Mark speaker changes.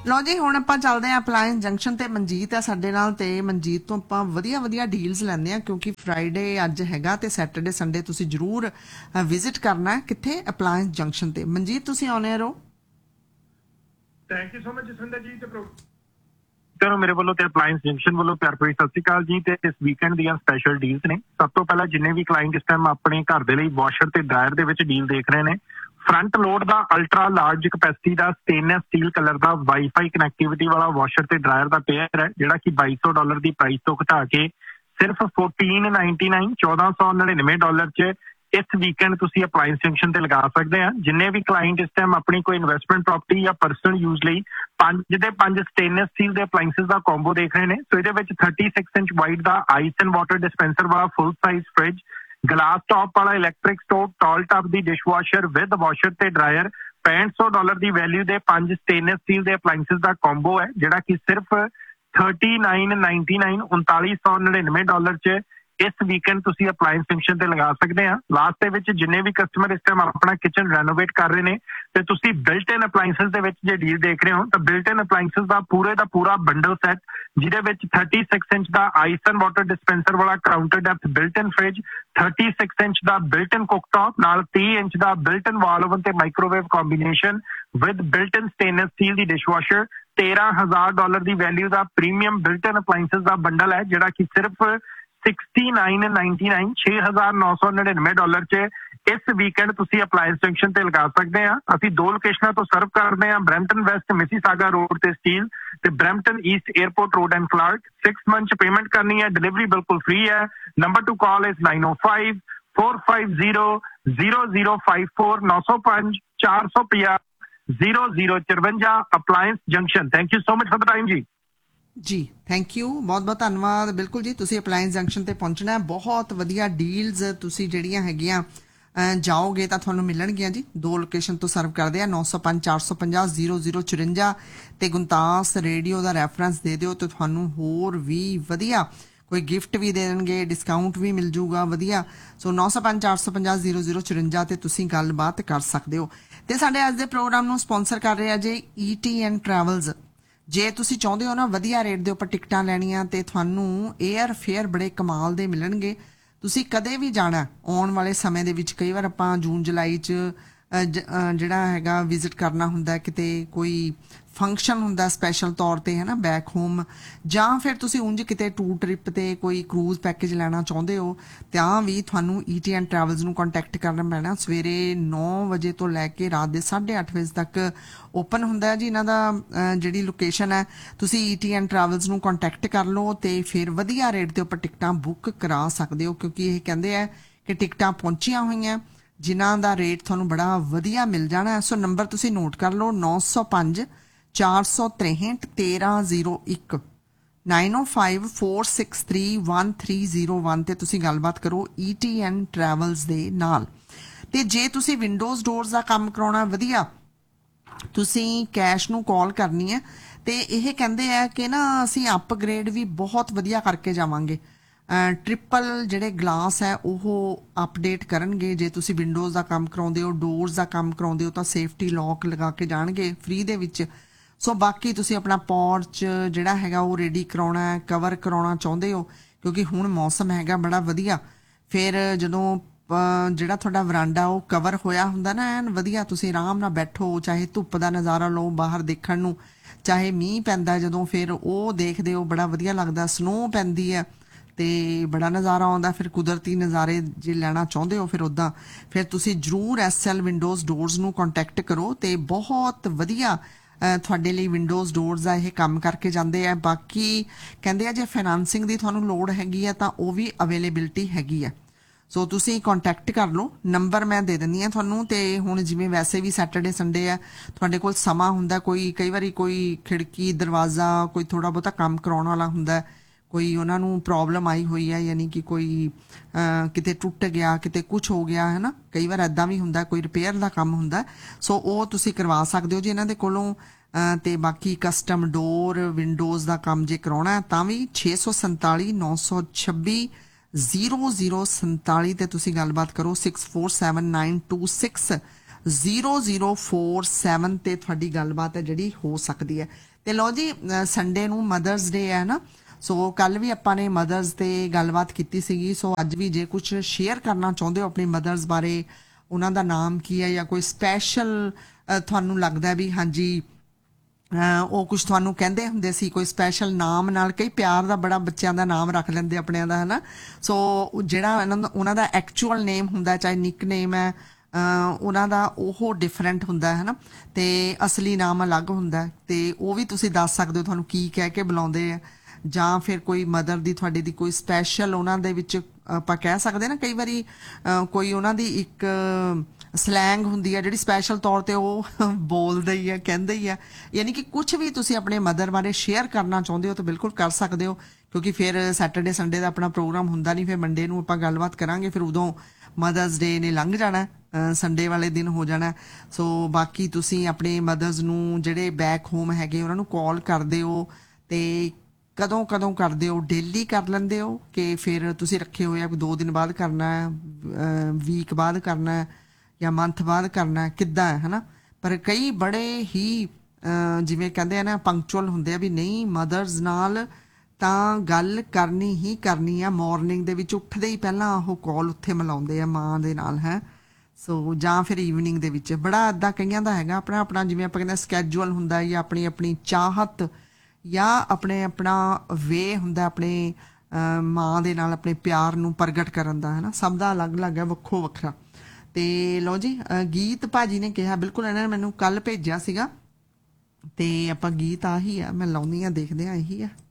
Speaker 1: ਲਓ ਜੀ, ਹੁਣ ਆਪਾਂ ਚੱਲਦੇ ਹਾਂ ਅਪਲਾਇੰਸ ਜੰਕਸ਼ਨ ਤੇ ਮਨਜੀਤ ਹੈ ਸਾਡੇ ਨਾਲ। ਤੇ ਮਨਜੀਤ ਤੋਂ ਆਪਾਂ ਵਧੀਆ ਡੀਲਸ ਲੈਂਦੇ ਹਾਂ, ਕਿਉਂਕਿ ਫਰਾਈਡੇ ਅੱਜ ਹੈਗਾ ਤੇ ਸੈਟਰਡੇ ਸੰਡੇ ਤੁਸੀਂ ਜ਼ਰੂਰ ਵਿਜ਼ਿਟ ਕਰਨਾ। ਕਿੱਥੇ? ਅਪਲਾਇੰਸ ਜੰਕਸ਼ਨ ਤੇ। ਮਨਜੀਤ ਤੁਸੀਂ ਆਉਣੇ ਰਹੋ।
Speaker 2: Thank you so much Jaswinder ਜੀ। ਤੇ ਚਲੋ ਮੇਰੇ ਵੱਲੋਂ ਤੇ ਅਪਲਾਇੰਸ ਜੰਕਸ਼ਨ ਵੱਲੋਂ ਪਿਆਰ ਭਰੀ ਸਤਿ ਸ਼੍ਰੀ ਅਕਾਲ ਜੀ। ਤੇ ਇਸ ਵੀਕਐਂਡ ਦੀਆਂ ਸਪੈਸ਼ਲ ਡੀਲਸ ਨੇ। ਸਭ ਤੋਂ ਪਹਿਲਾਂ ਜਿੰਨੇ ਵੀ ਕਲਾਇੰਟ ਇਸ ਟਾਈਮ ਆਪਣੇ ਘਰ ਦੇ ਲਈ ਵਾਸ਼ਰ ਤੇ ਡਰਾਇਰ ਦੇ ਵਿੱਚ ਡੀਲ ਦੇਖ ਰਹੇ ਨੇ, ਫਰੰਟ ਲੋਡ ਦਾ ਅਲਟਰਾ ਲਾਰਜ ਕਪੈਸਿਟੀ ਦਾ ਸਟੇਨਲੈਸ ਸਟੀਲ ਕਲਰ ਦਾ ਵਾਈਫਾਈ ਕਨੈਕਟੀਵਿਟੀ ਵਾਲਾ ਵਾਸ਼ਰ ਤੇ ਡਰਾਇਰ ਦਾ ਪੇਅਰ ਹੈ, ਜਿਹੜਾ ਕਿ $2200 ਦੀ ਪ੍ਰਾਈਸ ਤੋਂ ਘਟਾ ਕੇ ਸਿਰਫ $1499 ਚ ਇਸ ਵੀਕਐਂਡ ਤੁਸੀਂ ਅਪਲਾਇੰਸ ਜੰਕਸ਼ਨ ਤੇ ਲਗਾ ਸਕਦੇ ਆ। ਜਿੰਨੇ ਵੀ ਕਲਾਇੰਟ ਇਸ ਟਾਈਮ ਆਪਣੀ ਕੋਈ ਇਨਵੈਸਟਮੈਂਟ ਪ੍ਰਾਪਰਟੀ ਜਾਂ ਪਰਸਨਲ ਯੂਜ਼ ਲਈ 5 ਸਟੇਨਲੈਸ ਸਟੀਲ ਦੇ ਅਪਲਾਇੰਸਸ ਦਾ ਕੰਬੋ ਦੇਖ ਰਹੇ ਨੇ। ਸੋ ਇਹਦੇ ਵਿੱਚ 36 inch wide the ice and water dispenser ਵਾਲਾ full size fridge, glass top ਵਾਲਾ electric stove, tall tub the dishwasher with washer ਤੇ ਡਰਾਇਰ, $6500 ਦੀ ਵੈਲਿਊ ਦੇ 5 ਸਟੇਨਲੈਸ ਸਟੀਲ ਦੇ ਅਪਲਾਇੰਸਸ ਦਾ ਕੰਬੋ ਹੈ, ਜਿਹੜਾ ਕਿ ਸਿਰਫ $3999 ਚ ਇਸ ਵੀਕਐਂਡ ਤੁਸੀਂ ਅਪਲਾਇੰਸ ਜੰਕਸ਼ਨ ਤੇ ਲਗਾ ਸਕਦੇ ਆ। ਲਾਸਟ ਦੇ ਵਿੱਚ ਜਿੰਨੇ ਵੀ ਕਸਟਮਰ ਇਸ ਟਾਈਮ ਆਪਣਾ ਕਿਚਨ ਰੈਨੋਵੇਟ ਕਰ ਰਹੇ ਨੇ ਤੇ ਤੁਸੀਂ ਬਿਲਟ ਇਨ ਅਪਲਾਇੰਸਸ ਦੇ ਵਿੱਚ ਜੇ ਡੀਲ ਦੇਖ ਰਹੇ ਹੋ ਤਾਂ ਬਿਲਟ ਇਨ ਅਪਲਾਇੰਸਸ ਦਾ ਪੂਰਾ ਬੰਡਲ ਸੈੱਟ, ਜਿਹਦੇ ਵਿੱਚ 36 inch the ice and water dispenser ਵਾਲਾ ਕਾਊਂਟਰ ਡੈਪਥ ਬਿਲਟ ਇਨ ਫ੍ਰਿਜ, 36 ਇੰਚ ਦਾ ਬਿਲਟ ਇਨ ਕੁੱਕਟੌਪ ਨਾਲ 30 ਇੰਚ ਦਾ ਬਿਲਟ ਇਨ ਵਾਲ ਓਵਨ ਤੇ microwave combination with built in stainless steel the dishwasher, $13,000 the value the premium built in ਅਪਲਾਇੰਸਸ the bundle ਹੈ, ਜਿਹੜਾ ਕਿ ਸਿਰਫ $6999 ਚ ਇਸ weekend ਤੁਸੀਂ ਅਪਲਾਇੰਸ ਜੰਕਸ਼ਨ ਤੇ ਲਗਾ ਸਕਦੇ ਆ। ਅਸੀਂ 2 ਲੋਕੇਸ਼ਨਾਂ ਤੋਂ ਸਰਵ ਕਰਦੇ ਆ, ਬਰੈਂਪਟਨ ਵੈਸਟ ਮਿਸੀਸਾਗਾ ਰੋਡ ਤੇ ਸਟੀਲ ਤੇ Brampton East airport road and Clark. 6 month ਚ ਪੇਮੈਂਟ ਕਰਨੀ ਹੈ, ਡਿਲੀਵਰੀ ਬਿਲਕੁਲ ਫ੍ਰੀ ਹੈ। Number two call is 9054500054 905-450-0054 appliance junction. Thank you so much for the time ਜੀ।
Speaker 1: ਜੀ ਥੈਂਕ ਯੂ, ਬਹੁਤ ਧੰਨਵਾਦ। ਬਿਲਕੁਲ ਜੀ, ਤੁਸੀਂ ਅਪਲਾਇੰਸ ਜੰਕਸ਼ਨ ਤੇ ਪਹੁੰਚਣਾ। ਬਹੁਤ ਵਧੀਆ ਡੀਲਸ ਤੁਸੀਂ ਜਿਹੜੀਆਂ ਹੈਗੀਆਂ ਜਾਓਗੇ ਤਾਂ ਤੁਹਾਨੂੰ ਮਿਲਣਗੀਆਂ ਜੀ। 2 ਲੋਕੇਸ਼ਨ ਤੋਂ ਸਰਵ ਕਰਦੇ ਆ, 905-450-0054 ਤੇ ਗੁਣਤਾਸ ਰੇਡੀਓ ਦਾ ਰੈਫਰੈਂਸ ਦੇ ਦਿਓ ਤੇ ਤੁਹਾਨੂੰ ਹੋਰ ਵੀ ਵਧੀਆ ਕੋਈ ਗਿਫਟ ਵੀ ਦੇ ਦੇਣਗੇ, ਡਿਸਕਾਊਂਟ ਵੀ ਮਿਲ ਜੂਗਾ ਵਧੀਆ। ਸੋ 905-450-0054 ਤੇ ਤੁਸੀਂ ਗੱਲਬਾਤ ਕਰ ਸਕਦੇ ਹੋ। ਤੇ ਸਾਡੇ ਅੱਜ ਦੇ ਪ੍ਰੋਗਰਾਮ ਨੂੰ ਸਪਾਂਸਰ ਕਰ ਰਿਹਾ ਜੀ ETN ਟਰੈਵਲਸ। ਜੇ ਤੁਸੀਂ ਚਾਹੁੰਦੇ ਹੋ ਨਾ ਵਧੀਆ ਰੇਟ ਦੇ ਉੱਪਰ ਟਿਕਟਾਂ ਲੈਣੀਆਂ ਤੇ ਤੁਹਾਨੂੰ 에ਅਰ ਫੇਅਰ ਬੜੇ ਕਮਾਲ ਦੇ ਮਿਲਣਗੇ। ਤੁਸੀਂ ਕਦੇ ਵੀ ਜਾਣਾ ਆਉਣ ਵਾਲੇ ਸਮੇਂ ਦੇ ਵਿੱਚ, ਕਈ ਵਾਰ ਆਪਾਂ ਜੂਨ ਜੁਲਾਈ 'ਚ ਜਿਹੜਾ ਹੈਗਾ ਵਿਜ਼ਿਟ ਕਰਨਾ ਹੁੰਦਾ, ਕਿਤੇ ਕੋਈ ਫੰਕਸ਼ਨ ਹੁੰਦਾ ਸਪੈਸ਼ਲ ਤੌਰ ਤੇ ਹੈ ਨਾ ਬੈਕ ਹੋਮ, ਜਾਂ ਫਿਰ ਤੁਸੀਂ ਉਂਝ ਕਿਤੇ ਟੂਰ ਟ੍ਰਿਪ ਤੇ ਕੋਈ ਕਰੂਜ਼ ਪੈਕੇਜ ਲੈਣਾ ਚਾਹੁੰਦੇ ਹੋ ਤਾਂ ਵੀ ਤੁਹਾਨੂੰ ETN ਟਰੈਵਲਸ ਨੂੰ ਕੰਟੈਕਟ ਕਰਨਾ ਪੈਣਾ। ਸਵੇਰੇ 9 ਵਜੇ ਤੋਂ ਲੈ ਕੇ ਰਾਤ ਦੇ 8:30 ਵਜੇ ਤੱਕ ਓਪਨ ਹੁੰਦਾ ਹੈ ਜੀ ਇਹਨਾਂ ਦਾ। ਜਿਹੜੀ ਲੋਕੇਸ਼ਨ ਹੈ ਤੁਸੀਂ ETN ਟਰੈਵਲਸ ਨੂੰ ਕੰਟੈਕਟ ਕਰ ਲਓ ਤੇ ਫਿਰ ਵਧੀਆ ਰੇਟ ਦੇ ਉੱਪਰ ਟਿਕਟਾਂ ਬੁੱਕ ਕਰਾ ਸਕਦੇ ਹੋ, ਕਿਉਂਕਿ ਇਹ ਕਹਿੰਦੇ ਆ ਕਿ ਟਿਕਟਾਂ ਪਹੁੰਚੀਆਂ ਹੋਈਆਂ ਜਿਨ੍ਹਾਂ ਦਾ ਰੇਟ ਤੁਹਾਨੂੰ ਬੜਾ ਵਧੀਆ ਮਿਲ ਜਾਣਾ। ਸੋ ਨੰਬਰ ਤੁਸੀਂ ਨੋਟ ਕਰ ਲਓ, 905-463-1301 905-463-1301 ਤੇ ਤੁਸੀਂ ਗੱਲਬਾਤ ਕਰੋ ETN ਟਰੈਵਲਸ ਦੇ ਨਾਲ। ਤੇ ਜੇ ਤੁਸੀਂ ਵਿੰਡੋਜ਼ ਡੋਰਸ ਦਾ ਕੰਮ ਕਰਾਉਣਾ ਵਧੀਆ, ਤੁਸੀਂ ਕੈਸ਼ ਨੂੰ ਕਾਲ ਕਰਨੀ ਹੈ ਤੇ ਇਹ ਕਹਿੰਦੇ ਆ ਕਿ ਨਾ ਅਸੀਂ ਅਪਗ੍ਰੇਡ ਵੀ ਬਹੁਤ ਵਧੀਆ ਕਰਕੇ ਜਾਵਾਂਗੇ। ਟ੍ਰਿਪਲ ਜਿਹੜੇ ਗਲਾਸ ਹੈ ਉਹ ਅਪਡੇਟ ਕਰਨਗੇ। ਜੇ ਤੁਸੀਂ ਵਿੰਡੋਜ਼ ਦਾ ਕੰਮ ਕਰਾਉਂਦੇ ਹੋ, ਡੋਰਸ ਦਾ ਕੰਮ ਕਰਾਉਂਦੇ ਹੋ ਤਾਂ ਸੇਫਟੀ ਲੌਕ ਲਗਾ ਕੇ ਜਾਣਗੇ ਫ੍ਰੀ ਦੇ ਵਿੱਚ। ਸੋ ਬਾਕੀ ਤੁਸੀਂ ਆਪਣਾ ਪੋਰਚ ਜਿਹੜਾ ਹੈਗਾ ਉਹ ਰੈਡੀ ਕਰਾਉਣਾ, ਕਵਰ ਕਰਾਉਣਾ ਚਾਹੁੰਦੇ ਹੋ ਕਿਉਂਕਿ ਹੁਣ ਮੌਸਮ ਹੈਗਾ ਬੜਾ ਵਧੀਆ, ਫਿਰ ਜਦੋਂ ਜਿਹੜਾ ਤੁਹਾਡਾ ਵਰਾਂਡਾ ਉਹ ਕਵਰ ਹੋਇਆ ਹੁੰਦਾ ਨਾ ਐਨ ਵਧੀਆ, ਤੁਸੀਂ ਆਰਾਮ ਨਾਲ ਬੈਠੋ, ਚਾਹੇ ਧੁੱਪ ਦਾ ਨਜ਼ਾਰਾ ਲਓ ਬਾਹਰ ਦੇਖਣ ਨੂੰ, ਚਾਹੇ ਮੀਂਹ ਪੈਂਦਾ ਜਦੋਂ ਫਿਰ ਉਹ ਦੇਖਦੇ ਹੋ ਬੜਾ ਵਧੀਆ ਲੱਗਦਾ, ਸਨੋ ਪੈਂਦੀ ਹੈ ਤੇ ਬੜਾ ਨਜ਼ਾਰਾ ਆਉਂਦਾ। ਫਿਰ ਕੁਦਰਤੀ ਨਜ਼ਾਰੇ ਜੇ ਲੈਣਾ ਚਾਹੁੰਦੇ ਹੋ ਫਿਰ ਉੱਦਾਂ ਫਿਰ ਤੁਸੀਂ ਜ਼ਰੂਰ SL ਵਿੰਡੋਜ਼ ਡੋਰਸ ਨੂੰ ਕੰਟੈਕਟ ਕਰੋ ਤੇ ਬਹੁਤ ਵਧੀਆ ਤੁਹਾਡੇ ਲਈ ਵਿੰਡੋਜ਼ ਡੋਰਸ ਦਾ ਇਹ ਕੰਮ ਕਰਕੇ ਜਾਂਦੇ ਆ। ਬਾਕੀ ਕਹਿੰਦੇ ਆ ਜੇ ਫਾਈਨਾਂਸਿੰਗ ਦੀ ਤੁਹਾਨੂੰ ਲੋੜ ਹੈਗੀ ਹੈ ਤਾਂ ਉਹ ਵੀ ਅਵੇਲੇਬਿਲਿਟੀ ਹੈਗੀ ਹੈ। ਸੋ ਤੁਸੀਂ ਕੰਟੈਕਟ ਕਰ ਲਓ, ਨੰਬਰ ਮੈਂ ਦੇ ਦਿੰਦੀ ਹਾਂ ਤੁਹਾਨੂੰ। ਤੇ ਹੁਣ ਜਿਵੇਂ ਵੈਸੇ ਵੀ ਸੈਟਰਡੇ ਸੰਡੇ ਆ, ਤੁਹਾਡੇ ਕੋਲ ਸਮਾਂ ਹੁੰਦਾ, ਕਈ ਵਾਰੀ ਕੋਈ ਖਿੜਕੀ ਦਰਵਾਜ਼ਾ ਕੋਈ ਥੋੜ੍ਹਾ ਬਹੁਤਾ ਕੰਮ ਕਰਾਉਣ ਵਾਲਾ ਹੁੰਦਾ, ਕੋਈ ਉਹਨਾਂ ਨੂੰ ਪ੍ਰੋਬਲਮ ਆਈ ਹੋਈ ਹੈ, ਯਾਨੀ ਕਿ ਕੋਈ ਕਿਤੇ ਟੁੱਟ ਗਿਆ, ਕਿਤੇ ਕੁਛ ਹੋ ਗਿਆ ਹੈ ਨਾ, ਕਈ ਵਾਰ ਇੱਦਾਂ ਵੀ ਹੁੰਦਾ, ਕੋਈ ਰਿਪੇਅਰ ਦਾ ਕੰਮ ਹੁੰਦਾ। ਸੋ ਉਹ ਤੁਸੀਂ ਕਰਵਾ ਸਕਦੇ ਹੋ ਜੀ ਇਹਨਾਂ ਦੇ ਕੋਲੋਂ। ਤੇ ਬਾਕੀ ਕਸਟਮ ਡੋਰ ਵਿੰਡੋਜ਼ ਦਾ ਕੰਮ ਜੇ ਕਰਾਉਣਾ ਤਾਂ ਵੀ 647-926-0047 ਤੇ ਤੁਸੀਂ ਗੱਲਬਾਤ ਕਰੋ। 647926 0047 ਤੇ ਤੁਹਾਡੀ ਗੱਲਬਾਤ ਹੈ ਜਿਹੜੀ ਹੋ ਸਕਦੀ ਹੈ। ਤੇ ਲਓ ਜੀ, ਸੰਡੇ ਨੂੰ ਮਦਰਸ ਡੇ ਹੈ ਨਾ, ਸੋ ਕੱਲ ਵੀ ਆਪਾਂ ਨੇ ਮਦਰਸ ਤੇ ਗੱਲਬਾਤ ਕੀਤੀ ਸੀਗੀ। ਸੋ ਅੱਜ ਵੀ ਜੇ ਕੁਝ ਸ਼ੇਅਰ ਕਰਨਾ ਚਾਹੁੰਦੇ ਹੋ ਆਪਣੀ ਮਦਰਸ ਬਾਰੇ, ਉਹਨਾਂ ਦਾ ਨਾਮ ਕੀ ਹੈ ਜਾਂ ਕੋਈ ਸਪੈਸ਼ਲ ਤੁਹਾਨੂੰ ਲੱਗਦਾ ਵੀ ਹਾਂਜੀ ਉਹ ਕੁਝ ਤੁਹਾਨੂੰ ਕਹਿੰਦੇ ਹੁੰਦੇ ਸੀ ਕੋਈ ਸਪੈਸ਼ਲ ਨਾਮ ਨਾਲ, ਕਈ ਪਿਆਰ ਦਾ ਬੜਾ ਬੱਚਿਆਂ ਦਾ ਨਾਮ ਰੱਖ ਲੈਂਦੇ ਆਪਣਿਆਂ ਦਾ, ਹੈ ਨਾ। ਸੋ ਜਿਹੜਾ ਉਹਨਾਂ ਦਾ ਐਕਚੁਅਲ ਨੇਮ ਹੁੰਦਾ, ਚਾਹੇ ਨਿਕ ਨੇਮ ਹੈ ਉਹਨਾਂ ਦਾ, ਉਹ ਡਿਫਰੈਂਟ ਹੁੰਦਾ ਹੈ ਨਾ, ਤੇ ਅਸਲੀ ਨਾਮ ਅਲੱਗ ਹੁੰਦਾ। ਤੇ ਉਹ ਵੀ ਤੁਸੀਂ ਦੱਸ ਸਕਦੇ ਹੋ ਤੁਹਾਨੂੰ ਕੀ ਕਹਿ ਕੇ ਬੁਲਾਉਂਦੇ ਆ, ਜਾਂ ਫਿਰ ਕੋਈ ਮਦਰ ਦੀ ਤੁਹਾਡੇ ਦੀ ਕੋਈ ਸਪੈਸ਼ਲ ਉਹਨਾਂ ਦੇ ਵਿੱਚ ਆਪਾਂ ਕਹਿ ਸਕਦੇ ਨਾ, ਕਈ ਵਾਰੀ ਕੋਈ ਉਹਨਾਂ ਦੀ ਇੱਕ ਸਲੈਂਗ ਹੁੰਦੀ ਹੈ ਜਿਹੜੀ ਸਪੈਸ਼ਲ ਤੌਰ ਤੇ ਉਹ ਬੋਲਦੇ ਹੀ ਆ, ਕਹਿੰਦੇ ਹੀ ਆ। ਯਾਨੀ ਕਿ ਕੁਝ ਵੀ ਤੁਸੀਂ ਆਪਣੇ ਮਦਰ ਬਾਰੇ ਸ਼ੇਅਰ ਕਰਨਾ ਚਾਹੁੰਦੇ ਹੋ ਤਾਂ ਬਿਲਕੁਲ ਕਰ ਸਕਦੇ ਹੋ, ਕਿਉਂਕਿ ਫਿਰ ਸੈਟਰਡੇ ਸੰਡੇ ਦਾ ਆਪਣਾ ਪ੍ਰੋਗਰਾਮ ਹੁੰਦਾ ਨਹੀਂ, ਫਿਰ ਮੰਡੇ ਨੂੰ ਆਪਾਂ ਗੱਲਬਾਤ ਕਰਾਂਗੇ, ਫਿਰ ਉਦੋਂ ਮਦਰਸ ਡੇ ਨੇ ਲੰਘ ਜਾਣਾ, ਸੰਡੇ ਵਾਲੇ ਦਿਨ ਹੋ ਜਾਣਾ। ਸੋ ਬਾਕੀ ਤੁਸੀਂ ਆਪਣੇ ਮਦਰਸ ਨੂੰ ਜਿਹੜੇ ਬੈਕ ਹੋਮ ਹੈਗੇ ਉਹਨਾਂ ਨੂੰ ਕਾਲ ਕਰਦੇ ਹੋ, ਤੇ ਕਦੋਂ ਕਦੋਂ ਕਰਦੇ ਹੋ? ਡੇਲੀ ਕਰ ਲੈਂਦੇ ਹੋ ਕਿ ਫਿਰ ਤੁਸੀਂ ਰੱਖੇ ਹੋਏ ਆ 2 ਦਿਨ ਬਾਅਦ ਕਰਨਾ, ਵੀਕ ਬਾਅਦ ਕਰਨਾ, ਜਾਂ ਮੰਥ ਬਾਅਦ ਕਰਨਾ, ਕਿੱਦਾਂ ਹੈ ਨਾ। ਪਰ ਕਈ ਬੜੇ ਹੀ ਜਿਵੇਂ ਕਹਿੰਦੇ ਆ ਨਾ ਪੰਕਚੁਅਲ ਹੁੰਦੇ ਆ ਵੀ ਨਹੀਂ, ਮਦਰਸ ਨਾਲ ਤਾਂ ਗੱਲ ਕਰਨੀ ਹੀ ਕਰਨੀ ਆ, ਮਾਰਨਿੰਗ ਦੇ ਵਿੱਚ ਉੱਠਦੇ ਹੀ ਪਹਿਲਾਂ ਉਹ ਕਾਲ ਉੱਥੇ ਮਿਲਾਉਂਦੇ ਆ ਮਾਂ ਦੇ ਨਾਲ, ਹੈ। ਸੋ ਜਾਂ ਫਿਰ ਈਵਨਿੰਗ ਦੇ ਵਿੱਚ, ਬੜਾ ਇੱਦਾਂ ਕਈਆਂ ਦਾ ਹੈਗਾ ਆਪਣਾ ਆਪਣਾ, ਜਿਵੇਂ ਆਪਾਂ ਕਹਿੰਦੇ ਸਕੈਜੂਅਲ ਹੁੰਦਾ, ਜਾਂ ਆਪਣੀ ਆਪਣੀ ਚਾਹਤ, ਜਾਂ ਆਪਣਾ ਵੇ ਹੁੰਦਾ ਆਪਣੇ ਮਾਂ ਦੇ ਨਾਲ ਆਪਣੇ ਪਿਆਰ ਨੂੰ ਪ੍ਰਗਟ ਕਰਨ ਦਾ, ਹੈ ਨਾ। ਸਭ ਦਾ ਅਲੱਗ-ਅਲੱਗ ਹੈ, ਵੱਖੋ ਵੱਖਰਾ। ਤੇ ਲਓ ਜੀ, ਗੀਤ ਭਾਜੀ ਨੇ ਕਿਹਾ, ਬਿਲਕੁਲ ਇਹਨਾਂ ਨੇ ਮੈਨੂੰ ਕੱਲ ਭੇਜਿਆ ਸੀਗਾ, ਤੇ ਆਪਾਂ ਗੀਤ ਆਹੀ ਆ, ਮੈਂ ਲਾਉਂਦੀ ਆ, ਦੇਖਦੇ ਆ ਇਹੀ ਆ।